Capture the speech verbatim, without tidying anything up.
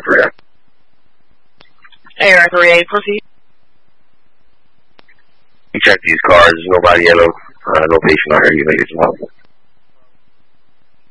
A R three eight, proceed. You check these cars. There's nobody at no, uh, no patient out here. You make it possible.